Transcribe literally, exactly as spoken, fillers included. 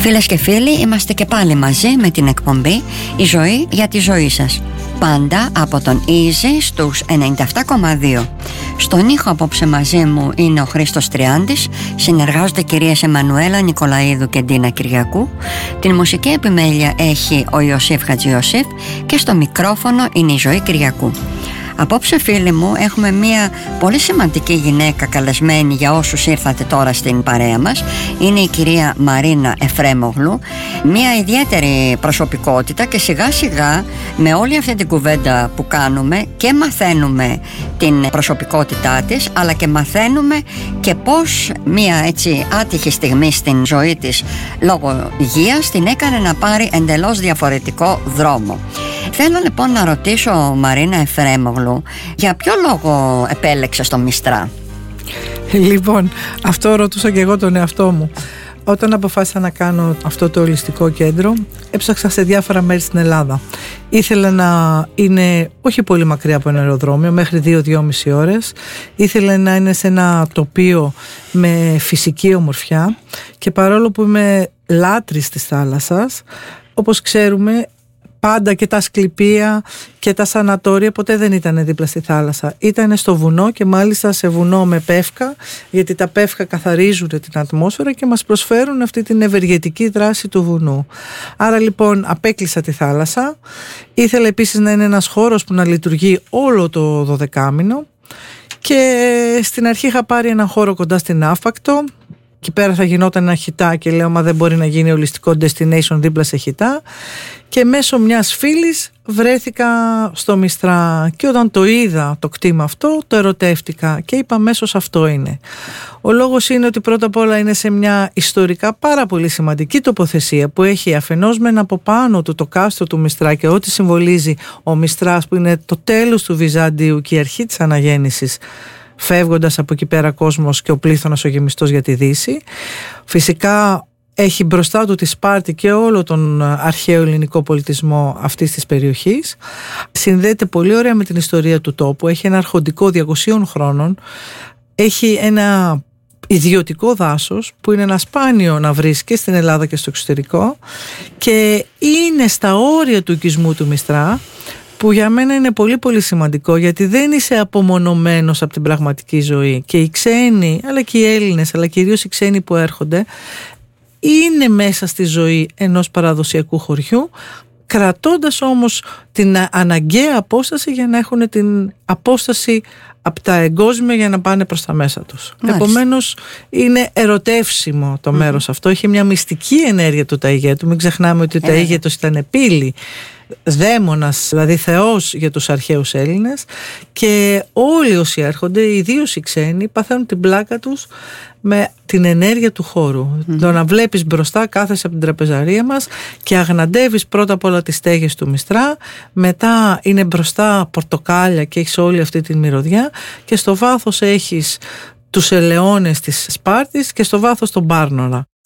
Φίλες και φίλοι, είμαστε και πάλι μαζί με την εκπομπή «Η ζωή για τη ζωή σας». Πάντα από τον Easy στους ενενήντα επτά κόμμα δύο. Στον ήχο απόψε μαζί μου είναι ο Χρήστος Τριάντης. Συνεργάζονται κυρίες Εμμανουέλα Νικολαίδου και Ντίνα Κυριακού. Την μουσική επιμέλεια έχει ο Ιωσήφ Χατζιωσήφ και στο μικρόφωνο είναι η Ζωή Κυριακού. Απόψε, φίλοι μου, έχουμε μια πολύ σημαντική γυναίκα καλεσμένη για όσους ήρθατε τώρα στην παρέα μας. Είναι η κυρία Μαρίνα Εφρέμογλου, μια ιδιαίτερη προσωπικότητα, και σιγά σιγά με όλη αυτή την κουβέντα που κάνουμε και μαθαίνουμε την προσωπικότητά της, αλλά και μαθαίνουμε και πώς μια έτσι άτυχη στιγμή στην ζωή της λόγω υγείας την έκανε να πάρει εντελώς διαφορετικό δρόμο. Θέλω λοιπόν να ρωτήσω, Μαρίνα Εφρέμογλου, για ποιο λόγο επέλεξες το Μιστρά? Λοιπόν, αυτό ρωτούσα και εγώ τον εαυτό μου. Όταν αποφάσισα να κάνω αυτό το ολιστικό κέντρο, έψαξα σε διάφορα μέρη στην Ελλάδα. Ήθελα να είναι όχι πολύ μακριά από ένα αεροδρόμιο, μέχρι δύο με δυόμιση ώρες. Ήθελα να είναι σε ένα τοπίο με φυσική ομορφιά, και παρόλο που είμαι λάτρης της θάλασσας, όπως ξέρουμε, πάντα και τα ασκληπία και τα σανατόρια ποτέ δεν ήταν δίπλα στη θάλασσα. Ήταν στο βουνό, και μάλιστα σε βουνό με πεύκα, γιατί τα πεύκα καθαρίζουν την ατμόσφαιρα και μας προσφέρουν αυτή την ευεργετική δράση του βουνού. Άρα λοιπόν απέκλεισα τη θάλασσα. Ήθελα επίσης να είναι ένας χώρος που να λειτουργεί όλο το δωδεκάμηνο, και στην αρχή είχα πάρει έναν χώρο κοντά στην Άφακτο. Εκεί πέρα θα γινόταν ένα χιτά, και λέω μα δεν μπορεί να γίνει ολιστικό destination δίπλα σε χιτά, και μέσω μιας φίλης βρέθηκα στο Μιστρά, και όταν το είδα το κτήμα αυτό το ερωτεύτηκα και είπα αμέσως αυτό είναι. Ο λόγος είναι ότι πρώτα απ' όλα είναι σε μια ιστορικά πάρα πολύ σημαντική τοποθεσία που έχει αφενός μεν από πάνω του το κάστρο του Μιστρά και ό,τι συμβολίζει ο Μιστράς, που είναι το τέλος του Βυζαντίου και η αρχή της αναγέννησης, φεύγοντας από εκεί πέρα κόσμος και ο πλήθωνας ο γεμιστός για τη Δύση. Φυσικά έχει μπροστά του τη Σπάρτη και όλο τον αρχαίο ελληνικό πολιτισμό αυτής της περιοχής. Συνδέεται πολύ ωραία με την ιστορία του τόπου. Έχει ένα αρχοντικό διακοσίων χρόνων. Έχει ένα ιδιωτικό δάσος που είναι ένα σπάνιο να βρεις και στην Ελλάδα και στο εξωτερικό, και είναι στα όρια του οικισμού του Μιστρά, που για μένα είναι πολύ πολύ σημαντικό, γιατί δεν είσαι απομονωμένος από την πραγματική ζωή, και οι ξένοι, αλλά και οι Έλληνες, αλλά κυρίως οι ξένοι που έρχονται, είναι μέσα στη ζωή ενός παραδοσιακού χωριού, κρατώντας όμως την αναγκαία απόσταση για να έχουν την απόσταση από τα εγκόσμια για να πάνε προς τα μέσα τους. Μάλιστα. Επομένως είναι ερωτεύσιμο το μέρος mm. αυτό. Έχει μια μυστική ενέργεια του Ταΐγετου. Μην ξεχνάμε ότι ο ε. Ταΐγετος ήταν πύλη, δαίμονας, δηλαδή θεός για τους αρχαίους Έλληνες, και όλοι όσοι έρχονται, ιδίως οι ξένοι, παθαίνουν την πλάκα τους με την ενέργεια του χώρου. Mm. Το να βλέπεις μπροστά, κάθεσαι από την τραπεζαρία μας και αγναντεύεις πρώτα απ' όλα τις στέγες του Μιστρά, μετά είναι μπροστά πορτοκάλια και έχεις όλη αυτή την μυρωδιά, και στο βάθος έχεις τους ελαιώνες της Σπάρτης και στο βάθος τον Πάρνορα.